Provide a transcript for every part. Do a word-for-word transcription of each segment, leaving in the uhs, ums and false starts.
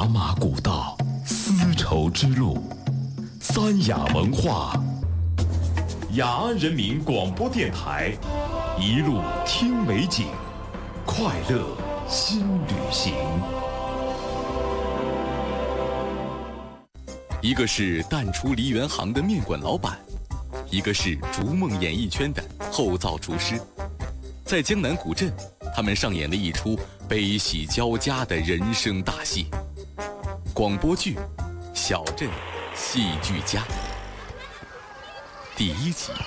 马古道，丝绸之路，三雅文化。雅安人民广播电台，一路听美景，快乐新旅行。 一个是淡出梨园行的面馆老板，一个是逐梦演艺圈的后灶厨师。在江南古镇，他们上演了一出悲喜交加的人生大戏。广播剧《小镇戏剧家》第一集。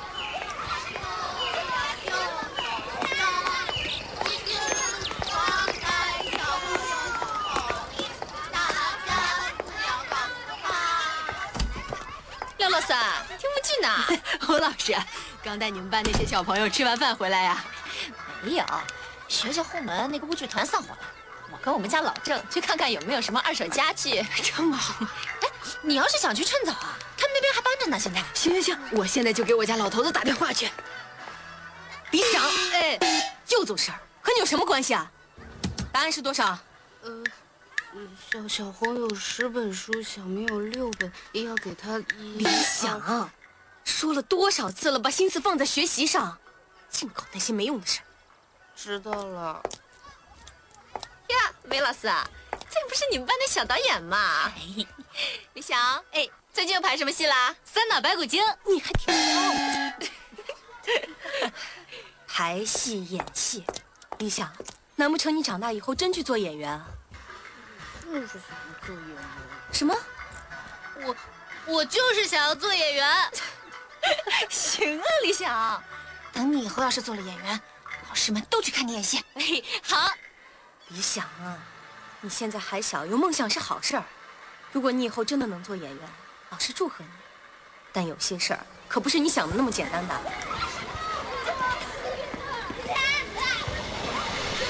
廖老三，听不进呐？ 侯老师，刚带你们班那些小朋友吃完饭回来呀？ 没有，学校后门那个舞剧团散伙了。我跟我们家老郑去看看有没有什么二手家具。 这么好？ 哎，你要是想去，趁早啊，他们那边还搬着呢。现在。 行行行，我现在就给我家老头子打电话去。李想，哎，就做事儿，和你有什么关系啊？答案是多少？ 呃，小小红有十本书，小明有六本，也要给他一。 李想，啊、说了多少次了，把心思放在学习上，净搞那些没用的事。 知道了。 呀，韦老师啊，这不是你们班的小导演吗？哎、李想，哎，最近又拍什么戏啦？《三打白骨精》， 你还挺好。排戏演戏，李想，难不成你长大以后真去做演员啊？ 就是想做演员。 什么？ 我，我就是想要做演员。 行啊，李想， 等你以后要是做了演员，老师们都去看你演戏。 哎，好。李想啊，你现在还小，有梦想是好事儿。如果你以后真的能做演员，老师祝贺你。但有些事儿可不是你想的那么简单的。